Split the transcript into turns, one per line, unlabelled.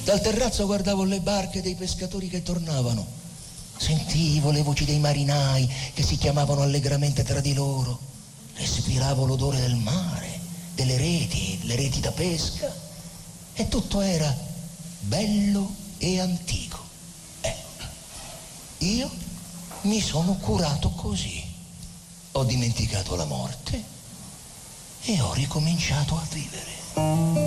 Dal terrazzo guardavo le barche dei pescatori che tornavano. Sentivo le voci dei marinai che si chiamavano allegramente tra di loro. Respiravo l'odore del mare, delle reti, le reti da pesca. E tutto era bello e antico. Io mi sono curato così. Ho dimenticato la morte e ho ricominciato a vivere.